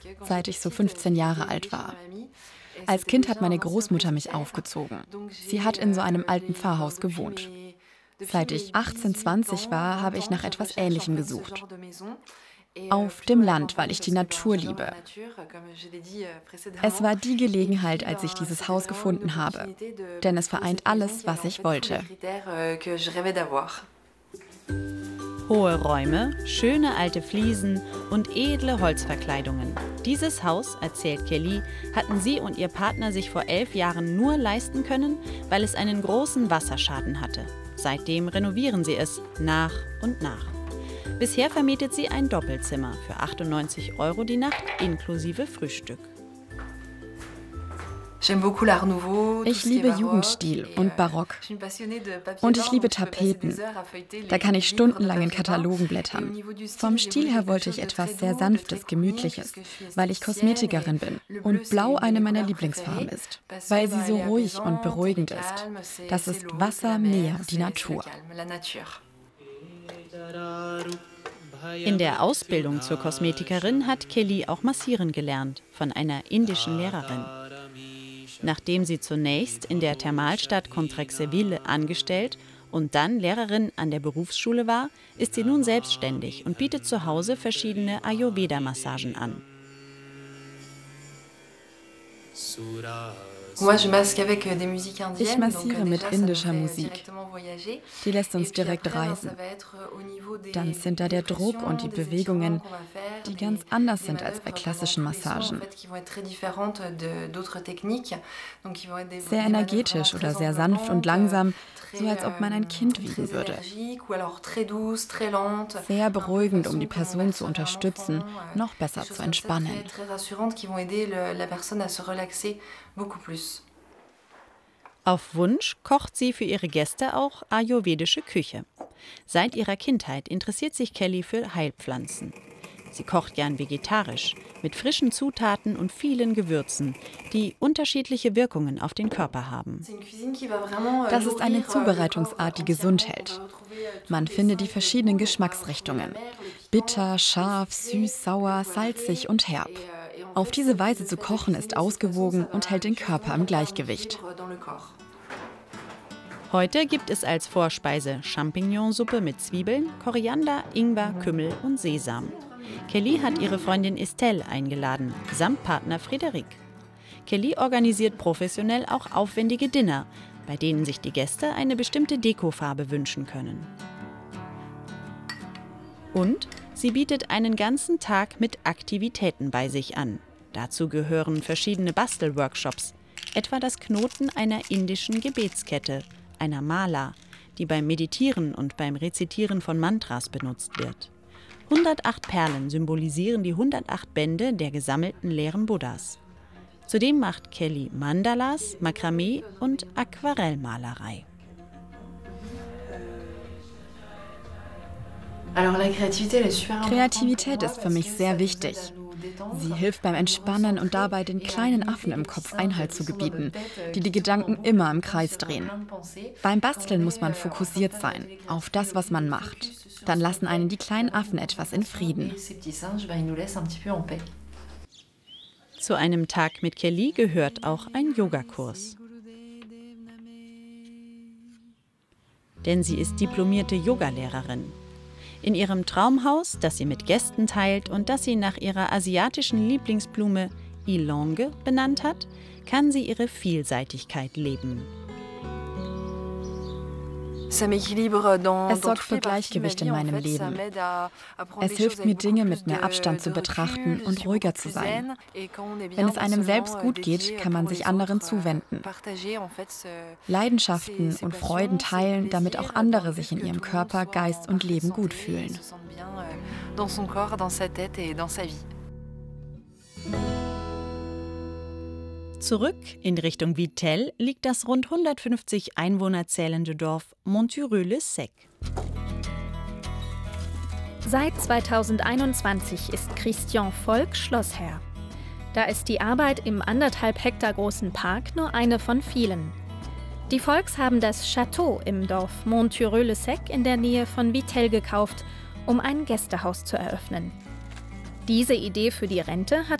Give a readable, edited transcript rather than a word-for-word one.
seit ich so 15 Jahre alt war. Als Kind hat meine Großmutter mich aufgezogen. Sie hat in so einem alten Pfarrhaus gewohnt. Seit ich 18, 20 war, habe ich nach etwas Ähnlichem gesucht. Auf dem Land, weil ich die Natur liebe. Es war die Gelegenheit, als ich dieses Haus gefunden habe. Denn es vereint alles, was ich wollte. Hohe Räume, schöne alte Fliesen und edle Holzverkleidungen. Dieses Haus, erzählt Kelly, hatten sie und ihr Partner sich vor 11 Jahren nur leisten können, weil es einen großen Wasserschaden hatte. Seitdem renovieren sie es nach und nach. Bisher vermietet sie ein Doppelzimmer für 98 € die Nacht inklusive Frühstück. Ich liebe Jugendstil und Barock. Und ich liebe Tapeten. Da kann ich stundenlang in Katalogen blättern. Vom Stil her wollte ich etwas sehr Sanftes, Gemütliches, weil ich Kosmetikerin bin und Blau eine meiner Lieblingsfarben ist, weil sie so ruhig und beruhigend ist. Das ist Wasser, Meer, die Natur. In der Ausbildung zur Kosmetikerin hat Kelly auch massieren gelernt, von einer indischen Lehrerin. Nachdem sie zunächst in der Thermalstadt Contrexéville angestellt und dann Lehrerin an der Berufsschule war, ist sie nun selbstständig und bietet zu Hause verschiedene Ayurveda-Massagen an. Ich massiere mit indischer Musik. Die lässt uns direkt reisen. Dann sind da der Druck und die Bewegungen, die ganz anders sind als bei klassischen Massagen. Sehr energetisch oder sehr sanft und langsam, so als ob man ein Kind wiegen würde. Sehr beruhigend, um die Person zu unterstützen, noch besser zu entspannen. Auf Wunsch kocht sie für ihre Gäste auch ayurvedische Küche. Seit ihrer Kindheit interessiert sich Kelly für Heilpflanzen. Sie kocht gern vegetarisch, mit frischen Zutaten und vielen Gewürzen, die unterschiedliche Wirkungen auf den Körper haben. Das ist eine Zubereitungsart, die gesund hält. Man findet die verschiedenen Geschmacksrichtungen: bitter, scharf, süß, sauer, salzig und herb. Auf diese Weise zu kochen ist ausgewogen und hält den Körper im Gleichgewicht. Heute gibt es als Vorspeise Champignonsuppe mit Zwiebeln, Koriander, Ingwer, Kümmel und Sesam. Kelly hat ihre Freundin Estelle eingeladen, samt Partner Frédéric. Kelly organisiert professionell auch aufwendige Dinner, bei denen sich die Gäste eine bestimmte Dekofarbe wünschen können. Und sie bietet einen ganzen Tag mit Aktivitäten bei sich an. Dazu gehören verschiedene Bastelworkshops, etwa das Knoten einer indischen Gebetskette, einer Mala, die beim Meditieren und beim Rezitieren von Mantras benutzt wird. 108 Perlen symbolisieren die 108 Bände der gesammelten Lehren Buddhas. Zudem macht Kelly Mandalas, Makramee und Aquarellmalerei. Kreativität ist für mich sehr wichtig. Sie hilft beim Entspannen und dabei, den kleinen Affen im Kopf Einhalt zu gebieten, die die Gedanken immer im Kreis drehen. Beim Basteln muss man fokussiert sein, auf das, was man macht. Dann lassen einen die kleinen Affen etwas in Frieden. Zu einem Tag mit Kelly gehört auch ein Yogakurs. Denn sie ist diplomierte Yogalehrerin. In ihrem Traumhaus, das sie mit Gästen teilt und das sie nach ihrer asiatischen Lieblingsblume Ylang benannt hat, kann sie ihre Vielseitigkeit leben. Es sorgt für Gleichgewicht in meinem Leben. Es hilft mir, Dinge mit mehr Abstand zu betrachten und ruhiger zu sein. Wenn es einem selbst gut geht, kann man sich anderen zuwenden. Leidenschaften und Freuden teilen, damit auch andere sich in ihrem Körper, Geist und Leben gut fühlen. Zurück in Richtung Vittel liegt das rund 150 Einwohner zählende Dorf Montureux-le-Sec. Seit 2021 ist Christian Volk Schlossherr. Da ist die Arbeit im 1,5 Hektar großen Park nur eine von vielen. Die Volks haben das Château im Dorf Montureux-le-Sec in der Nähe von Vittel gekauft, um ein Gästehaus zu eröffnen. Diese Idee für die Rente hatte